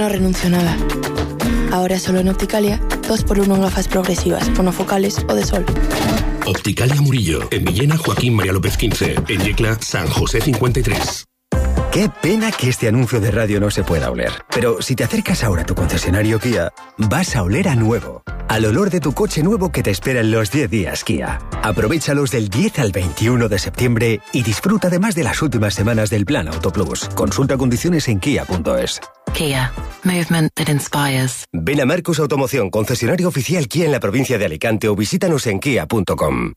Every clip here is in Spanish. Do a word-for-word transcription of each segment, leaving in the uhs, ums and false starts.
No renuncio a nada. Ahora solo en Opticalia, dos por uno en gafas progresivas, monofocales o de sol. Opticalia Murillo, en Villena Joaquín María López quince, en Yecla San José cincuenta y tres. Qué pena que este anuncio de radio no se pueda oler. Pero si te acercas ahora a tu concesionario Kia, vas a oler a nuevo. Al olor de tu coche nuevo que te espera en los diez días Kia. Aprovéchalos del diez al veintiuno de septiembre y disfruta además de las últimas semanas del Plan Auto Plus. Consulta condiciones en kia punto es. Kia. Movement that inspires. Ven a Marcus Automoción, concesionario oficial Kia en la provincia de Alicante, o visítanos en kia punto com.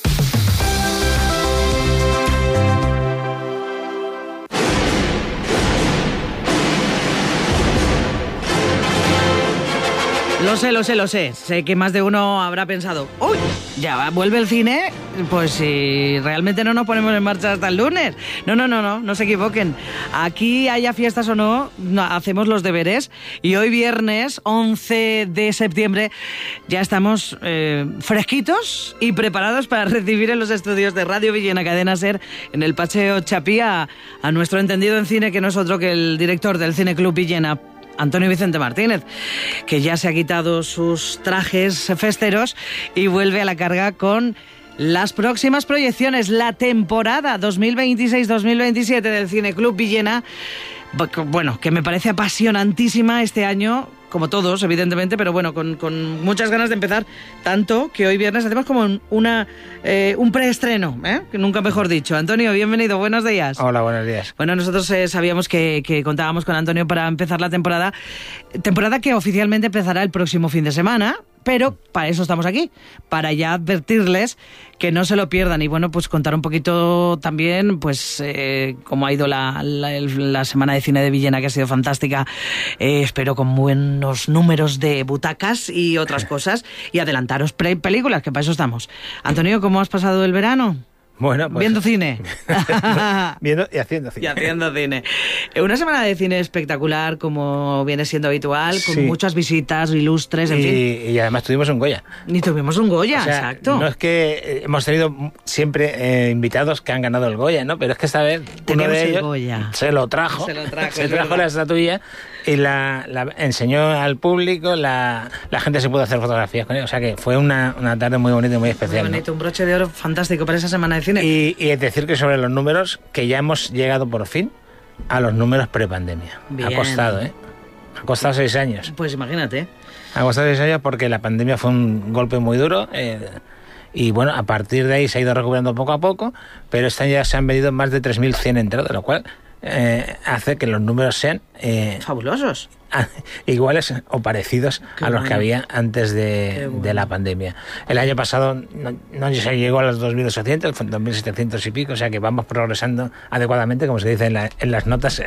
Lo sé, lo sé, lo sé. Sé que más de uno habrá pensado, ¡uy! Ya va, vuelve el cine, pues si realmente no nos ponemos en marcha hasta el lunes. No, no, no, no, no se equivoquen. Aquí, haya fiestas o no, no hacemos los deberes. Y hoy viernes, once de septiembre, ya estamos eh, fresquitos y preparados para recibir en los estudios de Radio Villena Cadena Ser, en el Paseo Chapí, a, a nuestro entendido en cine, que no es otro que el director del Cine Club Villena, Antonio Vicente Martínez, que ya se ha quitado sus trajes festeros y vuelve a la carga con las próximas proyecciones, la temporada dos mil veintiséis dos mil veintisiete del Cine Club Villena. Bueno, que me parece apasionantísima este año, como todos, evidentemente, pero bueno, con, con muchas ganas de empezar, tanto que hoy viernes hacemos como una eh, un preestreno, ¿eh? Que nunca mejor dicho. Antonio, bienvenido, buenos días. Hola, buenos días. Bueno, nosotros eh, sabíamos que, que contábamos con Antonio para empezar la temporada, temporada que oficialmente empezará el próximo fin de semana, pero para eso estamos aquí, para ya advertirles que no se lo pierdan y bueno, pues contar un poquito también pues eh, cómo ha ido la, la, la Semana de Cine de Villena, que ha sido fantástica, eh, espero con buenos números de butacas y otras cosas, y adelantaros pre películas, que para eso estamos. Antonio, ¿cómo has pasado el verano? Bueno, pues, viendo cine. Viendo y haciendo cine. Y haciendo cine. Una semana de cine espectacular, como viene siendo habitual, con sí. muchas visitas ilustres, en y, fin. Y además tuvimos un Goya. Ni tuvimos un Goya, o sea, exacto. No es que hemos tenido siempre eh, invitados que han ganado el Goya, ¿no? Pero es que esta vez uno de ellos Goya. se lo trajo. Se lo trajo, se trajo la estatuilla y la, la enseñó al público, la, la gente se pudo hacer fotografías con él. O sea que fue una, una tarde muy bonita y muy especial. Muy bonito, ¿no? Un broche de oro fantástico para esa semana de cine. Y, y es decir que sobre los números, que ya hemos llegado por fin a los números prepandemia. Bien. Ha costado, ¿eh? Ha costado seis años. Pues imagínate. Ha costado seis años porque la pandemia fue un golpe muy duro. Eh, y bueno, a partir de ahí se ha ido recuperando poco a poco, pero este año ya se han vendido más de tres mil cien entradas, lo cual eh, hace que los números sean eh, fabulosos, iguales o parecidos Qué a los bueno. que había antes de, bueno. de la pandemia. El año pasado no, no se llegó a los dos mil ochocientos, fue dos mil setecientos y pico, o sea que vamos progresando adecuadamente, como se dice en, la, en las notas.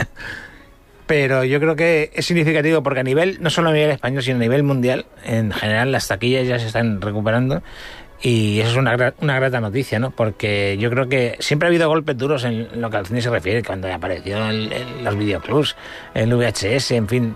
Pero yo creo que es significativo porque a nivel, no solo a nivel español, sino a nivel mundial, en general las taquillas ya se están recuperando. Y eso es una, una grata noticia, ¿no? Porque yo creo que siempre ha habido golpes duros en lo que al cine se refiere, cuando apareció el, el, los videoclubs, el V H S, en fin,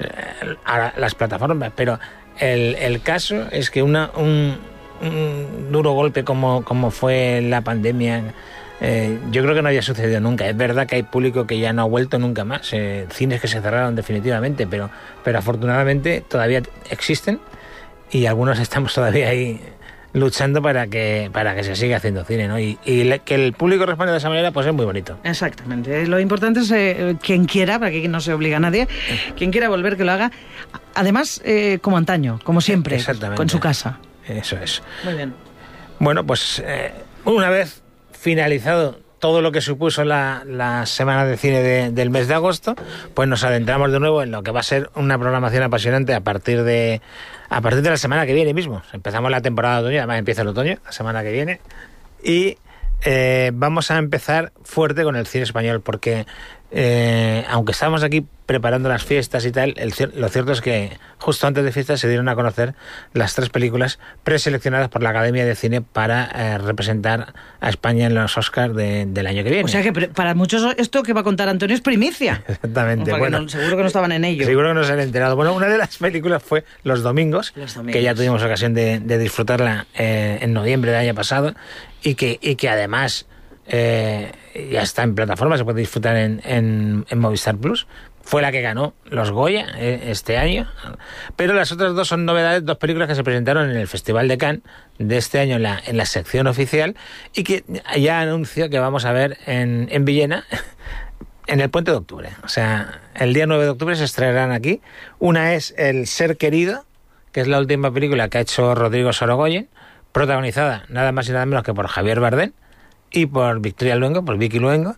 a las plataformas. Pero el, el caso es que una, un, un duro golpe como, como fue la pandemia, eh, yo creo que no había sucedido nunca. Es verdad que hay público que ya no ha vuelto nunca más, eh, cines que se cerraron definitivamente, pero, pero afortunadamente todavía existen y algunos estamos todavía ahí luchando para que para que se siga haciendo cine, ¿no? Y, y le, que el público responda de esa manera, pues es muy bonito. Exactamente. Lo importante es eh, quien quiera, para que no se obliga a nadie, quien quiera volver que lo haga. Además, eh, como antaño, como siempre, con su casa. Eso es. Muy bien. Bueno, pues eh, una vez finalizado todo lo que supuso la, la semana de cine de, del mes de agosto, pues nos adentramos de nuevo en lo que va a ser una programación apasionante a partir de a partir de la semana que viene mismo. Empezamos la temporada de otoño, además empieza el otoño, la semana que viene, y eh, vamos a empezar fuerte con el cine español, porque eh, aunque estamos aquí preparando las fiestas y tal, el, lo cierto es que justo antes de fiestas se dieron a conocer las tres películas preseleccionadas por la Academia de Cine para eh, representar a España en los Oscars de, del año que viene. O sea que para muchos esto que va a contar Antonio es primicia. Exactamente. Bueno, no, seguro que no estaban en ello. Seguro que no se han enterado. Bueno, una de las películas fue Los Domingos, Los Domingos. que ya tuvimos ocasión de, de disfrutarla eh, en noviembre del año pasado y que, y que además... Eh, ya está en plataforma, se puede disfrutar en, en, en Movistar Plus, fue la que ganó los Goya eh, este año, pero las otras dos son novedades, dos películas que se presentaron en el Festival de Cannes de este año en la, en la sección oficial y que ya anuncio que vamos a ver en, en Villena en el Puente de Octubre. O sea, el día nueve de octubre se estrenarán aquí. Una es El Ser Querido, que es la última película que ha hecho Rodrigo Sorogoyen, protagonizada nada más y nada menos que por Javier Bardem y por Victoria Luengo, por Vicky Luengo,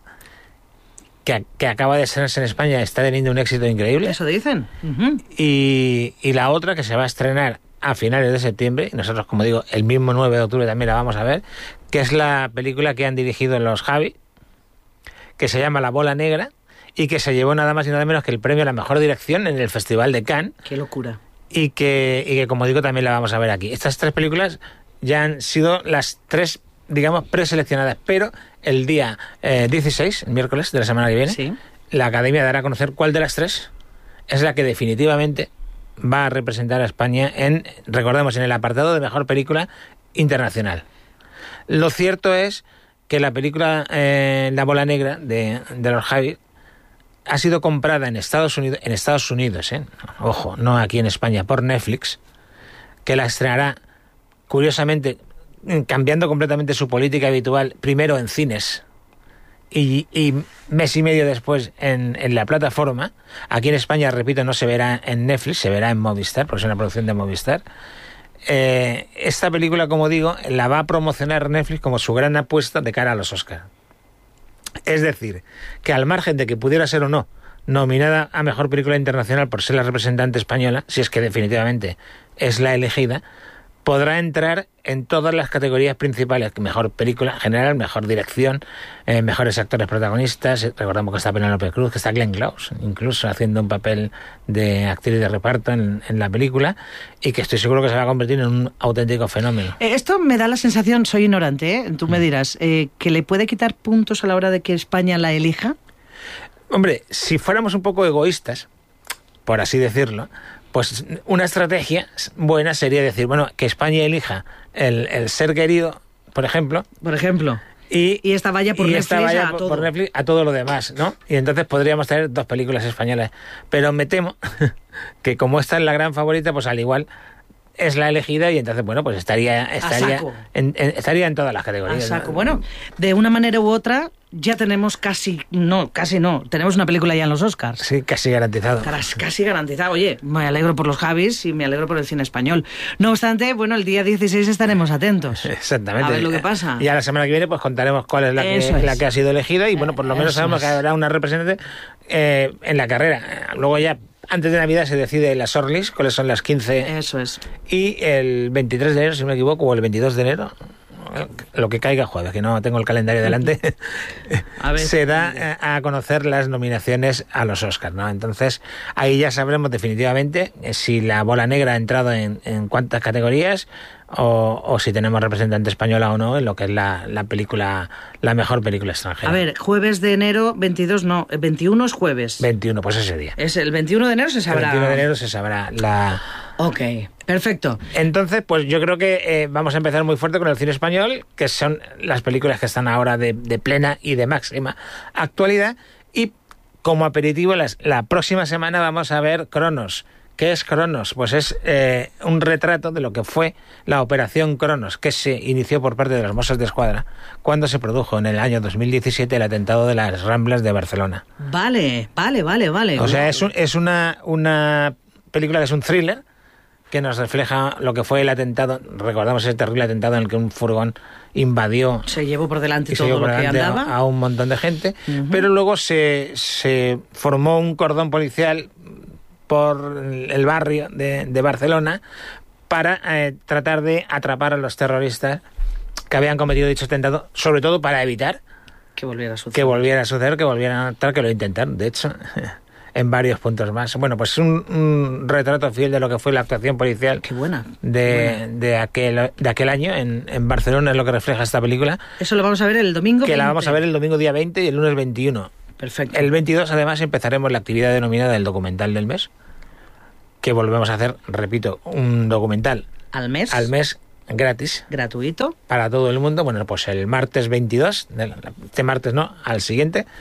que, que acaba de estrenarse en España, está teniendo un éxito increíble. Eso dicen. Uh-huh. Y, y la otra que se va a estrenar a finales de septiembre, y nosotros, como digo, el mismo nueve de octubre también la vamos a ver, que es la película que han dirigido los Javi, que se llama La Bola Negra, y que se llevó nada más y nada menos que el premio a la mejor dirección en el Festival de Cannes. ¡Qué locura! Y que, y que, como digo, también la vamos a ver aquí. Estas tres películas ya han sido las tres, digamos, preseleccionadas, pero el día eh, dieciséis, el miércoles de la semana que viene, sí, la Academia dará a conocer cuál de las tres es la que definitivamente va a representar a España en, recordemos, en el apartado de mejor película internacional. Lo cierto es que la película eh, La Bola Negra de, de los Javi ha sido comprada en Estados Unidos, en Estados Unidos, ¿eh? Ojo, no aquí en España, por Netflix, que la estrenará, curiosamente, cambiando completamente su política habitual, primero en cines y, y mes y medio después en, en la plataforma. Aquí en España, repito, no se verá en Netflix, se verá en Movistar, porque es una producción de Movistar. Eh, esta película, como digo, la va a promocionar Netflix como su gran apuesta de cara a los Oscars. Es decir, que al margen de que pudiera ser o no nominada a Mejor Película Internacional por ser la representante española, si es que definitivamente es la elegida, podrá entrar en todas las categorías principales: mejor película general, mejor dirección, eh, mejores actores protagonistas. Recordamos que está Penélope Cruz, que está Glenn Close, incluso haciendo un papel de actriz de reparto en, en la película, y que estoy seguro que se va a convertir en un auténtico fenómeno. Eh, esto me da la sensación, soy ignorante, ¿eh? Tú me dirás, eh, ¿que le puede quitar puntos a la hora de que España la elija? Hombre, si fuéramos un poco egoístas, por así decirlo, pues una estrategia buena sería decir, bueno, que España elija el, el Ser Querido, por ejemplo. Por ejemplo. Y, y esta vaya por y Netflix esta vaya a por, todo. por Netflix a todo lo demás, ¿no? Y entonces podríamos tener dos películas españolas. Pero me temo que como esta es la gran favorita, pues al igual es la elegida y entonces, bueno, pues estaría estaría en, en, estaría en todas las categorías. A saco. ¿No? Bueno, de una manera u otra ya tenemos casi, no, casi no, tenemos una película ya en los Oscars. Sí, casi garantizado. Casi, casi garantizado. Oye, me alegro por los Javis y me alegro por el cine español. No obstante, bueno, el día dieciséis estaremos atentos. Exactamente. A ver lo que pasa. Y a la semana que viene pues contaremos cuál es la, que, es. la que ha sido elegida y bueno, por lo menos Eso sabemos es. que habrá una representante eh, en la carrera. Luego ya, antes de Navidad se decide la shortlist, cuáles son las quince. Eso es. Y el veintitrés de enero, si no me equivoco, o el veintidós de enero, lo que caiga jueves, que no tengo el calendario delante, a ver, se da a conocer las nominaciones a los Oscars, ¿no? Entonces, ahí ya sabremos definitivamente si la Bola Negra ha entrado en, en cuántas categorías o, o si tenemos representante española o no en lo que es la, la película, la mejor película extranjera. A ver, jueves de enero, veintidós no, veintiuno es jueves. veintiuno, pues ese día. Es el veintiuno de enero se sabrá. El veintiuno de enero se sabrá la... Ok, perfecto. Entonces, pues yo creo que eh, vamos a empezar muy fuerte con el cine español, que son las películas que están ahora de, de plena y de máxima actualidad. Y como aperitivo, las, la próxima semana vamos a ver Cronos. ¿Qué es Cronos? Pues es eh, un retrato de lo que fue la Operación Cronos, que se inició por parte de los Mossos de Escuadra cuando se produjo en el año dos mil diecisiete el atentado de las Ramblas de Barcelona. Vale, vale, vale, vale. O sea, es, un, es una, una película que es un thriller que nos refleja lo que fue el atentado. Recordamos ese terrible atentado en el que un furgón invadió, se llevó por delante y todo se llevó por lo que delante andaba a, a un montón de gente, uh-huh. Pero luego se, se formó un cordón policial por el barrio de, de Barcelona para eh, tratar de atrapar a los terroristas que habían cometido dicho atentado, sobre todo para evitar que volviera a suceder, que volviera a suceder, que volvieran a actuar, que lo intentaron, de hecho, en varios puntos más. Bueno, pues un, un retrato fiel de lo que fue la actuación policial. Qué buena. De, buena. de, aquel, de aquel año en, en Barcelona, es lo que refleja esta película. Eso lo vamos a ver el domingo Que veinte. La vamos a ver el domingo día veinte y el lunes veintiuno. Perfecto. El veintidós, además, empezaremos la actividad denominada el documental del mes, que volvemos a hacer, repito, un documental al mes. Al mes gratis. Gratuito. Para todo el mundo. Bueno, pues el martes veintidós, este martes no, al siguiente,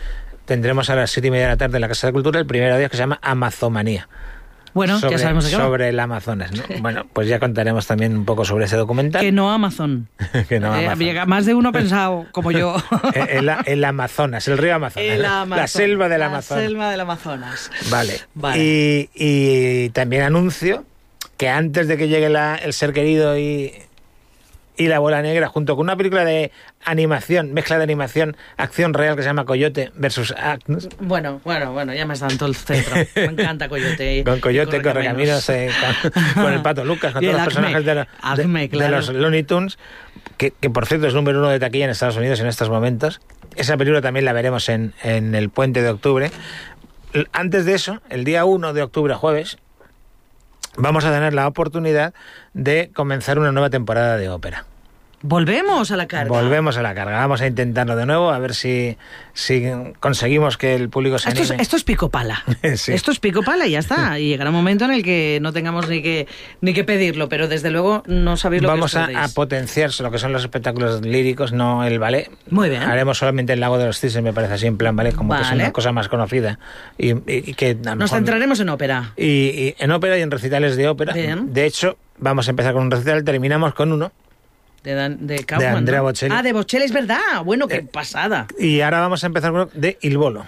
tendremos a las siete y media de la tarde en la Casa de Cultura el primer audio que se llama Amazomanía. Bueno, sobre, ya sabemos de qué va. Sobre el Amazonas, ¿no? Bueno, pues ya contaremos también un poco sobre ese documental. Que no Amazon. que no eh, Amazon. Más de uno pensado, como yo. el, el Amazonas, el río Amazonas. El la, Amazon, la selva del la Amazonas. La selva del Amazonas. Vale. vale. Y, y también anuncio que antes de que llegue la, el ser querido y... y La Bola Negra, junto con una película de animación, mezcla de animación, acción real que se llama Coyote versus Agnus. Bueno, bueno, bueno, ya me está en todo el centro. Me encanta Coyote. Con Coyote, Correcaminos, eh, con, con el Pato Lucas, con todos los personajes de, lo, Acme, de, claro. de los Looney Tunes, que, que por cierto es número uno de taquilla en Estados Unidos en estos momentos. Esa película también la veremos en, en el puente de octubre. Antes de eso, el día uno de octubre, jueves, vamos a tener la oportunidad de comenzar una nueva temporada de ópera. Volvemos a la carga. Volvemos a la carga. Vamos a intentarlo de nuevo, a ver si, si conseguimos que el público se esto anime. Es, esto es pico pala. Sí. Esto es pico pala y ya está. Y llegará un momento en el que no tengamos ni que ni que pedirlo, pero desde luego no sabéis lo Vamos que os a, perdéis. a potenciar lo que son los espectáculos líricos, no el ballet. Muy bien. Haremos solamente el Lago de los Cisnes, me parece así, en plan ballet, como Vale. que es una cosa más conocida. Y, y, y que a lo Nos mejor- centraremos en ópera. Y, y en ópera y en recitales de ópera. Bien. De hecho, vamos a empezar con un recital, terminamos con uno. De, Dan- de Kaufman, De Andrea ¿no? Bocelli. Ah, de Bocelli, es verdad. Bueno, qué Eh, pasada. Y ahora vamos a empezar con uno de Il Volo,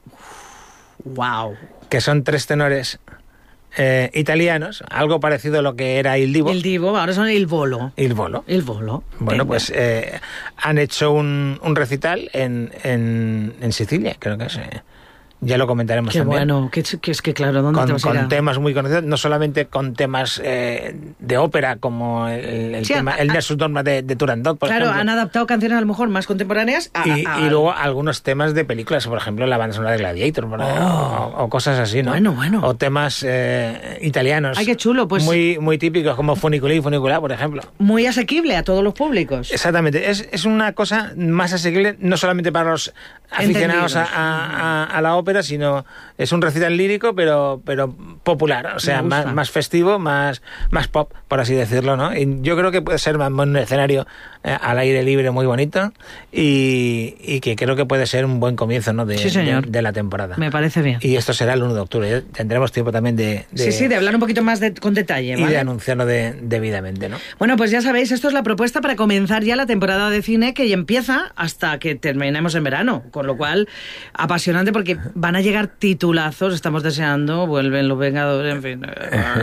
Wow. que son tres tenores eh, italianos, algo parecido a lo que era Il Divo. El Divo, ahora son el Volo. Il Volo. El Volo. Bueno, Venga. pues eh, han hecho un, un recital en, en, en Sicilia, creo que es. eh. Ya lo comentaremos Qué también. bueno, que, que es que claro, ¿dónde te Con, vas a ir con a- temas muy conocidos, no solamente con temas eh, de ópera, como el, el Sí, tema, a- el a- de Sudorma de, de Turandot, por Claro, ejemplo. han adaptado canciones a lo mejor más contemporáneas a, Y, a- y luego algunos temas de películas, por ejemplo, la banda sonora de Gladiator, por ejemplo, o, o cosas así, ¿no? Bueno, bueno. O temas eh, italianos. Ay, qué chulo, pues- Muy, muy típicos, como Funiculí y Funiculá, por ejemplo. muy asequible a todos los públicos. Exactamente, es, es una cosa más asequible, no solamente para los aficionados a, a- a- a la ópera, sino es un recital lírico, pero, pero popular, o sea, Me gusta. más, más festivo, más, más pop, por así decirlo, ¿no? Y yo creo que puede ser más un escenario eh, al aire libre muy bonito y, y que creo que puede ser un buen comienzo, ¿no? De, Sí, señor. de, de la temporada. Me parece bien. Y esto será el uno de octubre, ya tendremos tiempo también de, de- sí, sí, de hablar un poquito más de- con detalle, y ¿vale? de anunciarlo de- debidamente, ¿no? Bueno, pues ya sabéis, esto es la propuesta para comenzar ya la temporada de cine que ya empieza hasta que terminemos en verano. Con lo cual, apasionante porque van a llegar titulazos, estamos deseando, vuelven los Vengadores, en fin.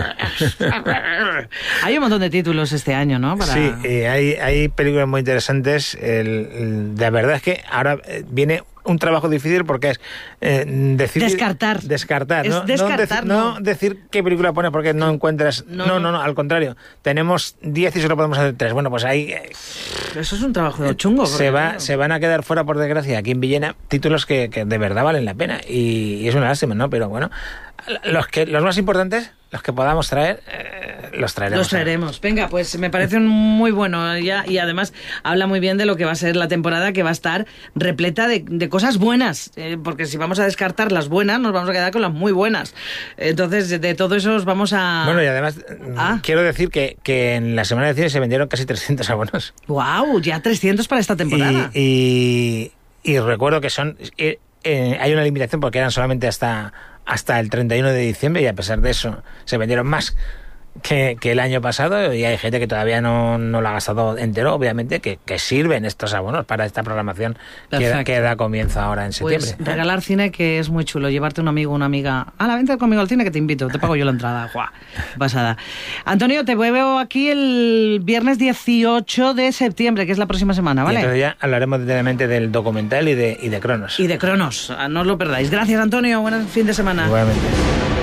Hay un montón de títulos este año, ¿no? Para... Sí, eh, hay, hay películas muy interesantes. El, el- la verdad es que ahora eh, viene un trabajo difícil porque es eh, decir... Descartar. Descartar, Es ¿no? descartar, no, no. deci- no decir qué película pones porque no encuentras... No, No, no. no, no, al contrario. Tenemos diez y solo podemos hacer tres. Bueno, pues ahí eh, Eso es un trabajo de chungo. se, porque, va, claro. se van a quedar fuera, por desgracia, aquí en Villena, títulos que, que de verdad valen la pena. Y, y es una lástima, ¿no? Pero bueno, los, que, los más importantes, los que podamos traer, eh, los traeremos. Los traeremos. Venga, pues me parece un muy bueno ya, y además habla muy bien de lo que va a ser la temporada, que va a estar repleta de, de cosas buenas, eh, porque si vamos a descartar las buenas, nos vamos a quedar con las muy buenas. Entonces, de, de todo eso os vamos a... Bueno, y además, Ah. quiero decir que, que en la semana de cine se vendieron casi trescientos abonos. ¡Wow! Ya trescientos para esta temporada. Y, y, y recuerdo que son... eh, eh, hay una limitación porque eran solamente hasta, hasta el treinta y uno de diciembre y a pesar de eso se vendieron más que, que el año pasado y hay gente que todavía no, no lo ha gastado entero, obviamente, que, que sirven estos abonos para esta programación que da, Perfecto. que da comienzo ahora en septiembre. Pues regalar cine, que es muy chulo. Llevarte un amigo, una amiga a la venta conmigo al cine, que te invito. Te pago yo la entrada. ¡Guau! Pasada. Antonio, te veo aquí el viernes dieciocho de septiembre, que es la próxima semana, Y ¿vale? entonces ya hablaremos detenidamente del documental y de, y de Cronos. Y de Cronos. No os lo perdáis. Gracias, Antonio. Buen fin de semana. Igualmente.